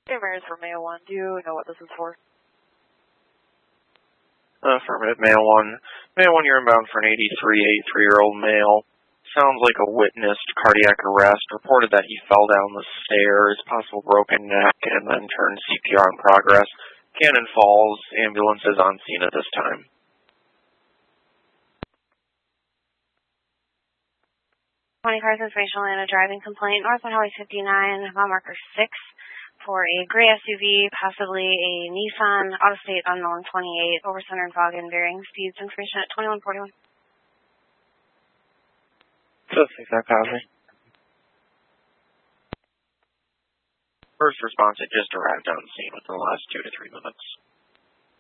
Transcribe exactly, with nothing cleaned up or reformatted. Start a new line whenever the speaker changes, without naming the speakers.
Mariners for Mail one. Do you know what this is for?
Uh, affirmative, Mail one. Mail one, you're inbound for an eighty-three, eighty-three-year-old male. Sounds like a witnessed cardiac arrest. Reported that he fell down the stairs, possible broken neck, and then turned C P R in progress. Cannon Falls, ambulance is on scene at this time.
twenty cars informational and a driving complaint north on Highway fifty-nine, mile marker six, for a gray S U V, possibly a Nissan, out of state, unknown, twenty-eight, over center and fog and varying speeds. Information at twenty-one forty-one.
Just exact copy. First response had just arrived on scene within the last two to three minutes.